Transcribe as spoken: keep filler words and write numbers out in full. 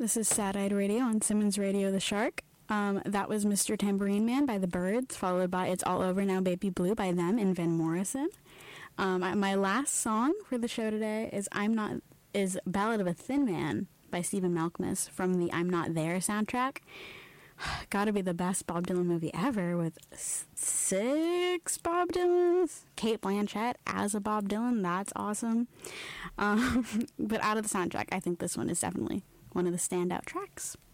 This is Sad Eyed Radio on Simmons Radio The Shark. Um, that was Mister Tambourine Man by the Byrds, followed by It's All Over Now Baby Blue by them and Van Morrison. Um, my last song for the show today is I'm Not is Ballad of a Thin Man by Stephen Malkmus from the I'm Not There soundtrack. Gotta be the best Bob Dylan movie ever with s- six Bob Dylans. Kate Blanchett as a Bob Dylan, that's awesome. Um, but out of the soundtrack, I think this one is definitely one of the standout tracks.